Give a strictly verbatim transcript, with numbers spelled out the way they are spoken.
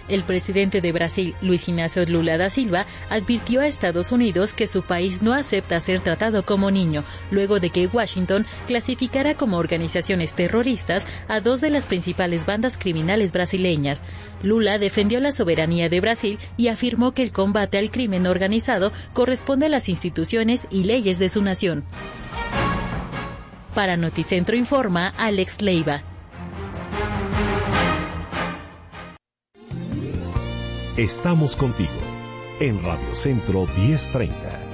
El presidente de Brasil, Luis Inácio Lula da Silva, advirtió a Estados Unidos que su país no acepta ser tratado como niño, luego de que Washington clasificara como organizaciones terroristas a dos de las principales bandas criminales brasileñas. Lula defendió la soberanía de Brasil y afirmó que el combate al crimen organizado corresponde a las instituciones y leyes de su nación. Para Noticentro Informa, Alex Leiva. Estamos contigo en Radio Centro diez treinta.